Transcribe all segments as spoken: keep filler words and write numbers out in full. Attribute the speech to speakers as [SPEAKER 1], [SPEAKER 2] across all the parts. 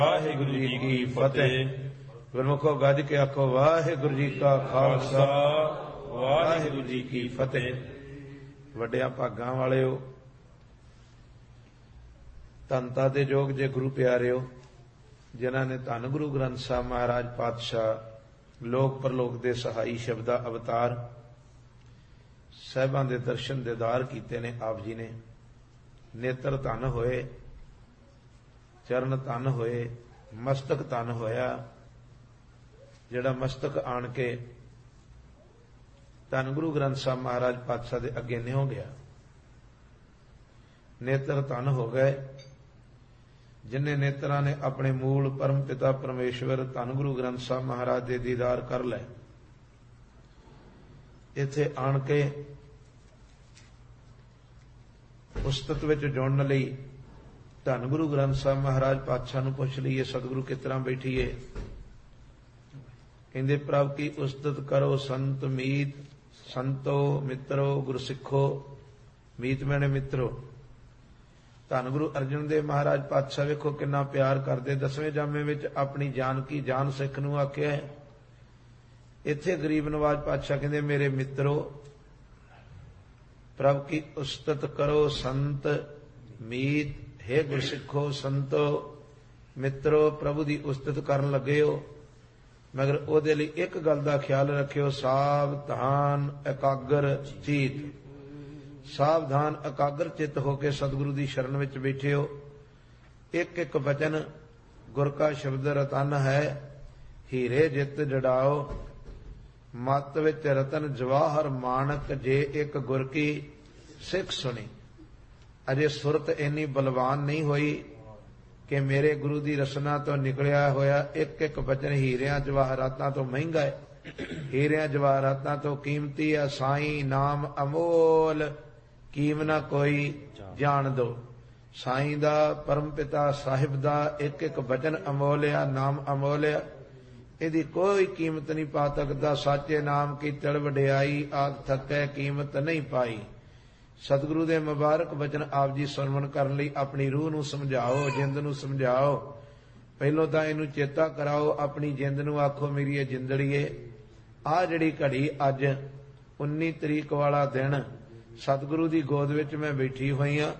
[SPEAKER 1] ਵਾਹਿਗੁਰੂ ਜੀ ਕੀ ਫਤਿਹ। ਗੁਰਮੁਖੋ ਗੱਜ ਕੇ ਆਖੋ ਵਾਹਿਗੁਰੂ ਜੀ ਕਾ ਖਾਲਸਾ ਵਾਹਿਗੁਰੂ ਜੀ ਕੀ ਫਤਿਹ। ਵੱਡਿਆਂ ਭਾਗਾਂ ਵਾਲਿਓ, ਧੰਨਤਾ ਦੇ ਯੋਗ ਜੇ ਗੁਰੂ ਪਿਆਰਿਓ, ਜਿਨ੍ਹਾਂ ਨੇ ਧੰਨ ਗੁਰੂ ਗ੍ਰੰਥ ਸਾਹਿਬ ਮਹਾਰਾਜ ਪਾਤਸ਼ਾਹ ਲੋਕ ਪਰਲੋਕ ਦੇ ਸਹਾਈ ਸ਼ਬਦਾ ਅਵਤਾਰ ਸਾਹਿਬਾਂ ਦੇ ਦਰਸ਼ਨ ਦੀਦਾਰ ਕੀਤੇ ਨੇ। ਆਪ ਜੀ ਨੇ ਨੇਤਰ ਧਨ ਹੋਏ, ਚਰਨ ਧਨ ਹੋਏ, ਮਸਤਕ ਧਨ ਹੋਇਆ। ਜਿਹੜਾ ਮਸਤਕ ਆਣ ਕੇ ਧੰਨ ਗੁਰੂ ਗ੍ਰੰਥ ਸਾਹਿਬ ਮਹਾਰਾਜ ਪਾਤਸ਼ਾਹ ਦੇ ਅੱਗੇ ਨਿਉ ਗਿਆ। ਨੇਤਰ ਧਨ ਹੋ ਗਏ ਜਿਨ੍ਹਾਂ ਨੇਤਰਾਂ ਨੇ ਆਪਣੇ ਮੂਲ ਪਰਮ ਪਿਤਾ ਪਰਮੇਸ਼ਵਰ ਧੰਨ ਗੁਰੂ ਗ੍ਰੰਥ ਸਾਹਿਬ ਮਹਾਰਾਜ ਦੇ ਦੀਦਾਰ ਕਰ ਲਏ। ਇੱਥੇ ਆਣ ਕੇ ਉਸਤਤ ਵਿੱਚ ਜੁੜਨ ਲਈ ਧੰਨ ਗੁਰੂ ਗ੍ਰੰਥ ਸਾਹਿਬ ਮਹਾਰਾਜ ਪਾਤਸ਼ਾਹ ਨੂੰ ਪੁੱਛ ਲਈਏ, ਸਤਿਗੁਰੂ ਕਿਸ ਤਰ੍ਹਾਂ ਬੈਠੀਏ? ਕਹਿੰਦੇ ਪ੍ਰਭ ਕੀ ਉਸਤਤ ਕਰੋ ਸੰਤ ਮੀਤ, ਸੰਤੋ ਮਿੱਤਰੋ ਗੁਰਸਿੱਖੋ। ਮੀਤ ਮੈਨੇ ਮਿੱਤਰੋ। ਧੰਨ ਗੁਰੂ ਅਰਜਨ ਦੇਵ ਮਹਾਰਾਜ ਪਾਤਸ਼ਾਹ ਵੇਖੋ ਕਿੰਨਾ ਪਿਆਰ ਕਰਦੇ। ਦਸਵੇਂ ਜਾਮੇ ਵਿੱਚ ਆਪਣੀ ਜਾਨ ਕੀ ਜਾਨ ਸਿੱਖ ਨੂੰ ਆਖਿਆ। ਇੱਥੇ ਗਰੀਬ ਨਵਾਜ ਪਾਤਸ਼ਾਹ ਕਹਿੰਦੇ ਮੇਰੇ ਮਿੱਤਰੋ, ਪ੍ਰਭ ਕੀ ਉਸਤਤ ਕਰੋ ਸੰਤ ਮੀਤ, ਹੇ ਗੁਰਸਿੱਖੋ ਸੰਤੋ ਮਿੱਤਰੋ। ਪ੍ਰਭੂ ਦੀ ਉਸਤਤ ਕਰਨ ਲੱਗੇ ਹੋ, ਮਗਰ ਉਹਦੇ ਲਈ ਇੱਕ ਗੱਲ ਦਾ ਖਿਆਲ ਰੱਖਿਓ, ਸਾਵਧਾਨ ਇਕਾਗਰ ਚਿਤ। ਸਾਵਧਾਨ ਇਕਾਗਰ ਚਿੱਤ ਹੋ ਕੇ ਸਤਿਗੁਰੂ ਦੀ ਸ਼ਰਨ ਵਿੱਚ ਬੈਠੇ ਹੋ। ਇੱਕ ਇੱਕ ਬਚਨ ਗੁਰ ਕਾ ਸ਼ਬਦ ਰਤਨ ਹੈ, ਹੀਰੇ ਜਿੱਤ ਜੜਾਓ। ਮਤ ਵਿੱਚ ਰਤਨ ਜਵਾਹਰ ਮਾਨਕ, ਜੇ ਇੱਕ ਗੁਰ ਕੀ ਸਿੱਖ ਸੁਣੀ। ਅਜੇ ਸੁਰਤ ਇੰਨੀ ਬਲਵਾਨ ਨਹੀਂ ਹੋਈ ਕਿ ਮੇਰੇ ਗੁਰੂ ਦੀ ਰਸਨਾ ਤੋਂ ਨਿਕਲਿਆ ਹੋਇਆ ਇੱਕ ਇੱਕ ਬਚਨ ਹੀਰਿਆਂ ਜਵਾਹਰਾਤਾਂ ਤੋਂ ਮਹਿੰਗਾ ਹੈ, ਹੀਰਿਆਂ ਜਵਾਹਰਾਤਾਂ ਤੋਂ ਕੀਮਤੀ ਹੈ। ਸਾਈਂ ਨਾਮ ਅਮੋਲ, ਕੀਮ ਨਾ ਕੋਈ ਜਾਣ ਦੋ। ਸਾਈਂ ਦਾ, ਪਰਮ ਪਿਤਾ ਸਾਹਿਬ ਦਾ ਇੱਕ ਇੱਕ ਬਚਨ ਅਮੋਲ ਆ, ਨਾਮ ਅਮੋਲ ਆ। ਇਹਦੀ ਕੋਈ ਕੀਮਤ ਨਹੀਂ ਪਾ ਸਕਦਾ। ਸਾਚੇ ਨਾਮ ਕੀ ਤਿਲ ਵਡਿਆਈ, ਆਗ ਥੱਕੈ ਕੀਮਤ ਨਹੀਂ ਪਾਈ। ਸਤਿਗੁਰੂ ਦੇ ਮੁਬਾਰਕ ਬਚਨ ਆਪ ਜੀ ਸਰਵਣ ਕਰਨ ਲਈ ਆਪਣੀ ਰੂਹ ਨੂੰ ਸਮਝਾਓ, ਜਿੰਦ ਨੂੰ ਸਮਝਾਓ। ਪਹਿਲੋਂ ਤਾਂ ਇਹਨੂੰ ਚੇਤਾ ਕਰਾਓ, ਆਪਣੀ ਜਿੰਦ ਨੂੰ ਆਖੋ ਮੇਰੀ ਇਹ ਜਿੰਦੜੀਏ, ਆਹ ਜਿਹੜੀ ਘੜੀ ਅੱਜ ਉੱਨੀ ਤਰੀਕ ਵਾਲਾ ਦਿਨ ਸਤਿਗੁਰੂ ਦੀ ਗੋਦ ਵਿੱਚ ਮੈਂ ਬੈਠੀ ਹੋਈ ਹਾਂ।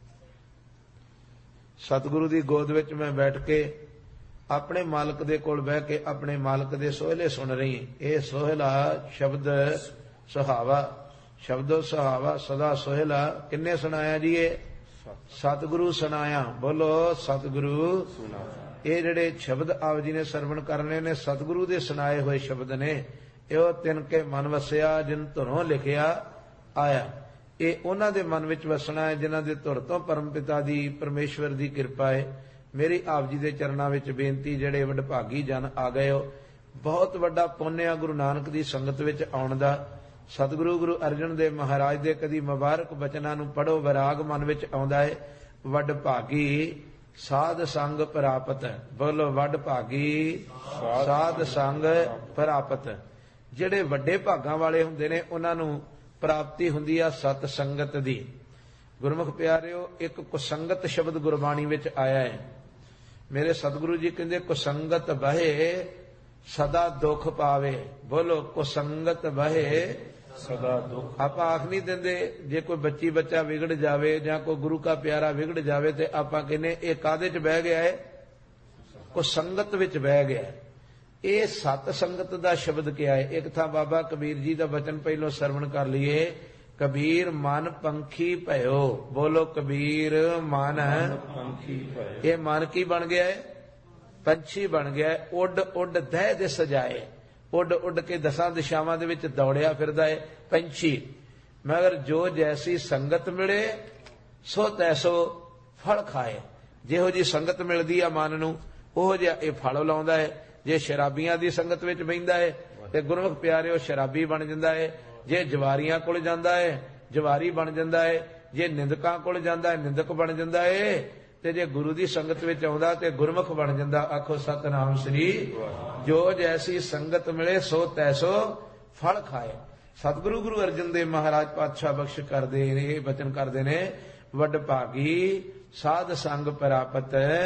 [SPEAKER 1] ਸਤਿਗੁਰੂ ਦੀ ਗੋਦ ਵਿੱਚ ਮੈਂ ਬੈਠ ਕੇ ਆਪਣੇ ਮਾਲਕ ਦੇ ਕੋਲ ਬਹਿ ਕੇ ਆਪਣੇ ਮਾਲਕ ਦੇ ਸੋਹਲੇ ਸੁਣ ਰਹੀ। ਇਹ ਸੋਹਲਾ ਸ਼ਬਦ ਸੁਹਾਵਾ, ਸ਼ਬਦੋ ਸੁਹਾਵਾ ਸਦਾ ਸੋਹਲਾ। ਕਿੰਨੇ ਸੁਣਾਇਆ ਜੀ? ਇਹ ਸਤਿਗੁਰੂ ਸੁਣਾਇਆ। ਬੋਲੋ ਸਤਿਗੁਰੂ। ਇਹ ਜਿਹੜੇ ਸ਼ਬਦ ਆਪ ਜੀ ਨੇ ਸਰਵਣ ਕਰਨੇ ਨੇ ਸਤਿਗੁਰੂ ਦੇ ਸੁਣਾਏ ਹੋਏ ਸ਼ਬਦ ਨੇ। ਇਹੋ ਤਿੰਨ ਕੇ ਮਨ ਵਸਿਆ ਜਿਨ ਧੁਰੋਂ ਲਿਖਿਆ ਆਇਆ। ਇਹ ਉਹਨਾਂ ਦੇ ਮਨ ਵਿੱਚ ਵਸਣਾ ਹੈ ਜਿਨ੍ਹਾਂ ਦੇ ਧੁਰ ਤੋਂ ਪਰਮ ਪਿਤਾ ਦੀ ਪਰਮੇਸ਼ਵਰ ਦੀ ਕਿਰਪਾ ਹੈ। ਮੇਰੀ ਆਪ ਜੀ ਦੇ ਚਰਨਾਂ ਵਿੱਚ ਬੇਨਤੀ, ਜਿਹੜੇ ਵਡਭਾਗੀ ਜਨ ਆ ਗਏ ਹੋ, ਬਹੁਤ ਵੱਡਾ ਪੁੰਨ ਆ ਗੁਰੂ ਨਾਨਕ ਦੀ ਸੰਗਤ ਵਿੱਚ ਆਉਣ ਦਾ। ਸਤਿਗੁਰੂ ਗੁਰੂ ਅਰਜਨ ਦੇਵ ਮਹਾਰਾਜ ਦੇ ਕਦੀ ਮੁਬਾਰਕ ਬਚਨਾਂ ਨੂੰ ਪੜ੍ਹੋ, ਵਿਰਾਗ ਮਨ ਵਿੱਚ ਆਉਂਦਾ ਹੈ। ਵਡਭਾਗੀ ਸਾਧ ਸੰਗ ਪ੍ਰਾਪਤ। ਬੋਲੋ ਵਡਭਾਗੀ ਸਾਧ ਸੰਗ ਪ੍ਰਾਪਤ। ਜਿਹੜੇ ਵੱਡੇ ਭਾਗਾਂ ਵਾਲੇ ਹੁੰਦੇ ਨੇ ਉਹਨਾਂ ਨੂੰ ਪ੍ਰਾਪਤੀ ਹੁੰਦੀ ਆ ਸਤ ਸੰਗਤ ਦੀ। ਗੁਰਮੁਖ ਪਿਆਰਿਓ, ਇੱਕ ਕੁਸੰਗਤ ਸ਼ਬਦ ਗੁਰਬਾਣੀ ਵਿੱਚ ਆਇਆ ਹੈ। ਮੇਰੇ ਸਤਿਗੁਰੂ ਜੀ ਕਹਿੰਦੇ ਕੁਸੰਗਤ ਬਹੇ ਸਦਾ ਦੁੱਖ ਪਾਵੇ। ਬੋਲੋ ਕੁਸੰਗਤ ਬਹੇ ਸਦਾ ਦੁੱਖ। ਆਪਾਂ ਆਖ ਨਹੀਂ ਦਿੰਦੇ ਜੇ ਕੋਈ ਬੱਚੀ ਬੱਚਾ ਵਿਗੜ ਜਾਵੇ ਜਾਂ ਕੋਈ ਗੁਰੂ ਕਾ ਪਿਆਰਾ ਵਿਗੜ ਜਾਵੇ ਤੇ ਆਪਾਂ ਕਹਿੰਦੇ ਇਹ ਕਾਹਦੇ 'ਚ ਬਹਿ ਗਿਆ ਹੈ? ਕੁਸੰਗਤ ਵਿੱਚ ਬਹਿ ਗਿਆ। ਇਹ ਸਤ ਸੰਗਤ ਦਾ ਸ਼ਬਦ ਕਿਹਾ ਹੈ। ਇੱਕ ਥਾਂ ਬਾਬਾ ਕਬੀਰ ਜੀ ਦਾ ਬਚਨ ਪਹਿਲੋਂ ਸਰਵਣ ਕਰ ਲਈਏ। ਕਬੀਰ ਮਨ ਪੰਖੀ ਭਇਓ। ਬੋਲੋ ਕਬੀਰ ਮਨ ਪੰਖੀ ਭਇਓ। ਇਹ ਮਨ ਕੀ ਬਣ ਗਿਆ ਹੈ? ਪੰਛੀ ਬਣ ਗਿਆ। ਉੱਡ ਉੱਡ ਦਹਿ ਦੇ ਸਜਾਏ, ਉੱਡ ਉੱਡ ਕੇ ਦਸਾਂ ਦਿਸ਼ਾਵਾਂ ਦੇ ਵਿੱਚ ਦੌੜਿਆ ਫਿਰਦਾ ਹੈ ਪੰਛੀ। ਮਗਰ ਜੋ ਜੈਸੀ ਸੰਗਤ ਮਿਲੇ ਸੋ ਤੈਸੋ ਫਲ ਖਾਏ। ਜਿਹੋ ਜੀ ਸੰਗਤ ਮਿਲਦੀ ਆ ਮਨ ਨੂੰ ਉਹੋ ਜਿਹਾ ਇਹ ਫਲ ਲਾਉਂਦਾ ਹੈ। ਜੇ ਸ਼ਰਾਬੀਆਂ ਦੀ ਸੰਗਤ ਵਿੱਚ ਬਹਿੰਦਾ ਹੈ ਤੇ ਗੁਰਮੁਖ ਪਿਆਰਿਓ ਸ਼ਰਾਬੀ ਬਣ ਜਾਂਦਾ ਹੈ। ਜੇ ਜਵਾਰੀਆਂ ਕੋਲ ਜਾਂਦਾ ਹੈ ਜਵਾਰੀ ਬਣ ਜਾਂਦਾ ਹੈ। ਜੇ ਨਿੰਦਕਾਂ ਕੋਲ ਜਾਂਦਾ ਹੈ ਨਿੰਦਕ ਬਣ ਜਾਂਦਾ ਹੈ। ਤੇ ਜੇ ਗੁਰੂ ਦੀ ਸੰਗਤ ਵਿੱਚ ਆਉਂਦਾ ਤੇ ਗੁਰਮੁਖ ਬਣ ਜਾਂਦਾ। ਆਖੋ ਸਤਿਨਾਮ ਸ੍ਰੀ। ਜੋ ਜੈਸੀ ਸੰਗਤ ਮਿਲੇ ਸੋ ਤੈਸੋ ਫਲ ਖਾਏ। ਸਤਿਗੁਰੂ ਗੁਰੂ ਅਰਜਨ ਦੇਵ ਮਹਾਰਾਜ ਪਾਤਸ਼ਾਹ ਬਖਸ਼ ਕਰਦੇ ਨੇ, ਇਹ ਬਚਨ ਕਰਦੇ ਨੇ, ਵਡਭਾਗੀ ਸਾਧ ਸੰਗ ਪ੍ਰਾਪਤ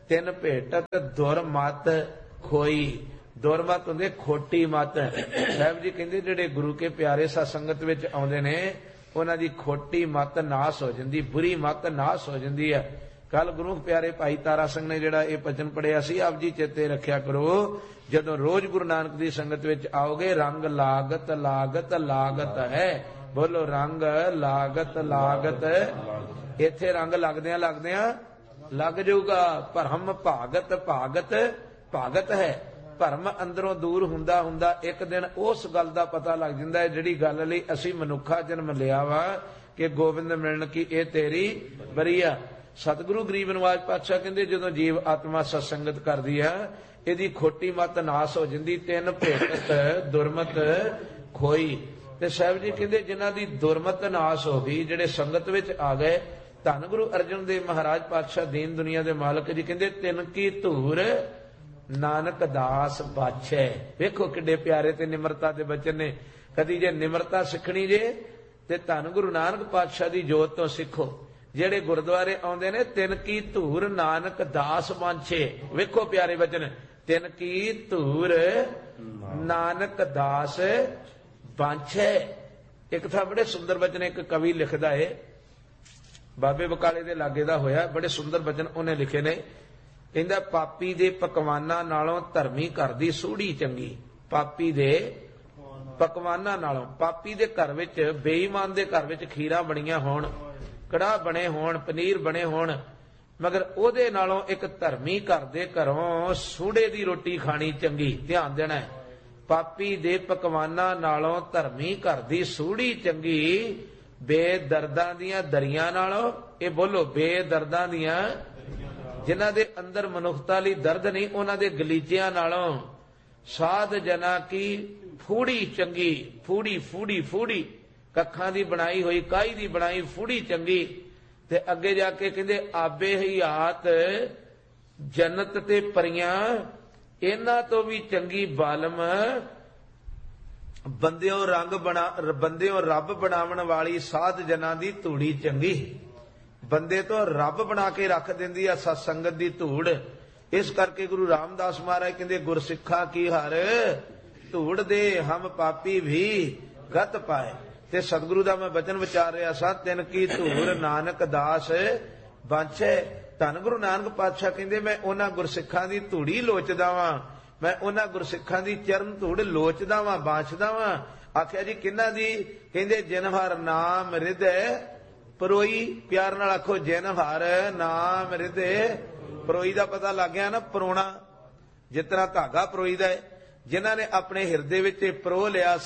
[SPEAKER 1] ਤਿੰਨ ਭੇਟਤ ਦੁਰਮਤ ਖੋਈ। ਦੁਰਮਤ ਹੁੰਦੀ ਖੋਟੀ ਮਤ। ਸਾਹਿਬ ਜੀ ਕਹਿੰਦੇ ਜਿਹੜੇ ਗੁਰੂ ਕੇ ਪਿਆਰੇ ਸਤ ਸੰਗਤ ਵਿੱਚ ਆਉਂਦੇ ਨੇ ਉਹਨਾਂ ਦੀ ਖੋਟੀ ਮਤ ਨਾਸ ਹੋ ਜਾਂਦੀ, ਬੁਰੀ ਮਤ ਨਾਸ ਹੋ ਜਾਂਦੀ ਹੈ। ਕੱਲ ਗੁਰੂ ਪਿਆਰੇ ਭਾਈ ਤਾਰਾ ਸਿੰਘ ਨੇ ਜਿਹੜਾ ਇਹ ਭਜਨ ਪੜਿਆ ਸੀ, ਆਪ ਜੀ ਚੇਤੇ ਰੱਖਿਆ ਕਰੋ, ਜਦੋਂ ਰੋਜ਼ ਗੁਰੂ ਨਾਨਕ ਦੀ ਸੰਗਤ ਵਿੱਚ ਆਓਗੇ, ਰੰਗ ਲਾਗਤ ਲਾਗਤ ਲਾਗਤ ਹੈ। ਬੋਲੋ ਰੰਗ ਲਾਗਤ ਲਾਗਤ। ਇੱਥੇ ਰੰਗ ਲੱਗਦਿਆਂ ਲੱਗਦਿਆਂ ਲੱਗ ਜਾਊਗਾ। ਭਰਮ ਭਾਗਤ ਭਾਗਤ ਭਾਗਤ ਹੈ। ਭਰਮ ਅੰਦਰੋਂ ਦੂਰ ਹੁੰਦਾ ਹੁੰਦਾ ਇੱਕ ਦਿਨ ਉਸ ਗੱਲ ਦਾ ਪਤਾ ਲੱਗ ਜਾਂਦਾ ਹੈ ਜਿਹੜੀ ਗੱਲ ਲਈ ਅਸੀਂ ਮਨੁੱਖਾ ਜਨਮ ਲਿਆ ਵਾ ਕਿ ਗੋਬਿੰਦ ਮਿਲਣ ਕੀ ਇਹ ਤੇਰੀ ਬਰੀਆ। ਸਤਿਗੁਰੂ ਗਰੀਬ ਨਿਵਾਜ ਪਾਤਸ਼ਾਹ ਕਹਿੰਦੇ ਜਦੋਂ ਜੀਵ ਆਤਮਾ ਸਤਸੰਗਤ ਕਰਦੀ ਆ ਇਹਦੀ ਖੋਟੀ ਮਤ ਨਾਸ ਹੋ ਜਾਂਦੀ। ਤਿੰਨ ਭੇਟਤ ਦੁਰਮਤ ਖੋਈ। ਤੇ ਸਾਹਿਬ ਜੀ ਕਹਿੰਦੇ ਜਿਨ੍ਹਾਂ ਦੀ ਦੁਰਮਤ ਨਾਸ ਹੋ ਗਈ, ਜਿਹੜੇ ਸੰਗਤ ਵਿੱਚ ਆ ਗਏ, ਧੰਨ ਗੁਰੂ ਅਰਜਨ ਦੇਵ ਮਹਾਰਾਜ ਪਾਤਸ਼ਾਹ ਦੀਨ ਦੁਨੀਆ ਦੇ ਮਾਲਕ ਜੀ ਕਹਿੰਦੇ ਤਿੰਨ ਕੀ ਧੂਰ ਨਾਨਕ ਦਾਸ ਬਾਛੈ। ਵੇਖੋ ਕਿੱਡੇ ਪਿਆਰੇ ਤੇ ਨਿਮਰਤਾ ਦੇ ਬਚਨ ਨੇ। ਕਦੀ ਜੇ ਨਿਮਰਤਾ ਸਿੱਖਣੀ ਜੇ ਤੇ ਧੰਨ ਗੁਰੂ ਨਾਨਕ ਪਾਤਸ਼ਾਹ ਦੀ ਜੋਤ ਤੋਂ ਸਿੱਖੋ। ਜਿਹੜੇ ਗੁਰਦੁਆਰੇ ਆਉਂਦੇ ਨੇ ਤਿੰਨ ਕੀ ਧੂਰ ਨਾਨਕ ਦਾਸ ਬਾਛੈ। ਵੇਖੋ ਪਿਆਰੇ ਬਚਨ, ਤਿੰਨ ਕੀ ਧੂਰ ਨਾਨਕ ਦਾਸ ਬਾਛੈ। ਇੱਕ ਥਾਂ ਬੜੇ ਸੁੰਦਰ ਬਚਨ ਇੱਕ ਕਵੀ ਲਿਖਦਾ ਹੈ, ਬਾਬੇ ਬਕਾਲੇ ਦੇ ਲਾਗੇ ਦਾ ਹੋਇਆ, ਬੜੇ ਸੁੰਦਰ ਬਚਨ ਉਹਨੇ ਲਿਖੇ ਨੇ। ਕਹਿੰਦਾ ਪਾਪੀ ਦੇ ਪਕਵਾਨਾਂ ਨਾਲੋਂ ਧਰਮੀ ਘਰ ਦੀ ਸੂੜੀ ਚੰਗੀ। ਪਾਪੀ ਦੇ ਪਕਵਾਨਾਂ ਨਾਲੋਂ, ਪਾਪੀ ਦੇ ਘਰ ਵਿੱਚ, ਬੇਈਮਾਨ ਦੇ ਘਰ ਵਿੱਚ ਖੀਰਾਂ ਬਣੀਆਂ ਹੋਣ, ਕੜਾਹ ਬਣੇ ਹੋਣ, ਪਨੀਰ ਬਣੇ ਹੋਣ, ਮਗਰ ਉਹਦੇ ਨਾਲੋਂ ਇੱਕ ਧਰਮੀ ਘਰ ਦੇ ਘਰੋਂ ਸੂੜੇ ਦੀ ਰੋਟੀ ਖਾਣੀ ਚੰਗੀ। ਧਿਆਨ ਦੇਣਾ ਹੈ, ਪਾਪੀ ਦੇ ਪਕਵਾਨਾਂ ਨਾਲੋਂ ਧਰਮੀ ਘਰ ਦੀ ਸੂੜੀ ਚੰਗੀ। ਬੇਦਰਦਾਂ ਦੀਆਂ ਦਰੀਆਂ ਨਾਲੋਂ, ਇਹ ਬੋਲੋ ਬੇਦਰਦਾਂ ਦੀਆਂ, ਜਿਨ੍ਹਾਂ ਦੇ ਅੰਦਰ ਮਨੁੱਖਤਾ ਲਈ ਦਰਦ ਨਹੀਂ, ਉਹਨਾਂ ਦੇ ਗਲੀਚਿਆਂ ਨਾਲੋਂ ਸਾਧ ਜਨਾ ਕੀ ਫੂੜੀ ਚੰਗੀ। ਫੂੜੀ ਫੂੜੀ ਫੂੜੀ, ਕੱਖਾਂ ਦੀ ਬਣਾਈ ਹੋਈ, ਕਾਈ ਦੀ ਬਣਾਈ ਫੂੜੀ ਚੰਗੀ। ਤੇ ਅੱਗੇ ਜਾ ਕੇ ਕਹਿੰਦੇ ਆਬੇ ਹਯਾਤ ਜੰਨਤ ਤੇ ਪਰੀਆਂ, ਇਹਨਾਂ ਤੋਂ ਵੀ ਚੰਗੀ ਬਾਲਮ ਬੰਦਿਓ ਰੰਗ ਬਣਾ, ਬੰਦਿਓ ਰੱਬ ਬਣਾਉਣ ਵਾਲੀ ਸਾਧ ਜਨਾਂ ਦੀ ਧੂੜੀ ਚੰਗੀ। ਬੰਦੇ ਤੋਂ ਰੱਬ ਬਣਾ ਕੇ ਰੱਖ ਦਿੰਦੀ ਆ ਸਤ ਸੰਗਤ ਦੀ ਧੂੜ। ਇਸ ਕਰਕੇ ਗੁਰੂ ਰਾਮਦਾਸ ਮਹਾਰਾਜ ਕਹਿੰਦੇ ਗੁਰਸਿੱਖਾ ਕੀ ਹਰ ਧੂੜ ਦੇ ਹਮ ਪਾਪੀ ਵੀ ਗਤ ਪਾਏ। ਤੇ ਸਤਿਗੁਰੂ ਦਾ ਮੈਂ ਬਚਨ ਵਿਚਾਰ ਰਿਹਾ ਸਾਂ, ਤਿੰਨ ਕੀ ਧੂੜ ਨਾਨਕ ਦਾਸ ਬਾਛੈ। ਧੰਨ ਗੁਰੂ ਨਾਨਕ ਪਾਤਸ਼ਾਹ ਕਹਿੰਦੇ ਮੈਂ ਉਹਨਾਂ ਗੁਰਸਿੱਖਾਂ ਦੀ ਧੂੜੀ ਲੋਚਦਾ ਵਾਂ, ਮੈਂ ਉਹਨਾਂ ਗੁਰਸਿੱਖਾਂ ਦੀ ਚਰਨ ਧੂੜ ਲੋਚਦਾ ਵਾਂ, ਬਾਛਦਾ ਵਾਂ। ਆਖਿਆ ਜੀ ਕਿਹਨਾਂ ਦੀ? ਕਹਿੰਦੇ ਜਿਨ ਹਰ ਨਾਮ ਹਿਰਦੈ ਪਰੋਈ। ਪਿਆਰ ਨਾਲ ਆਖੋ, ਜਿਨ ਹਰ ਨਾਮ ਹਿਰਦੈ ਪਰੋਈ। ਦਾ ਪਤਾ ਲੱਗ ਗਿਆ ਨਾ, ਪਰੋਣਾ ਜਿਸ ਤਰ੍ਹਾਂ ਧਾਗਾ ਪਰੋਈ ਦਾ ਹੈ। ਜਿਨ੍ਹਾਂ ਨੇ ਆਪਣੇ ਹਿਰਦੇ ਵਿੱਚ ਪਰੋ ਲਿਆ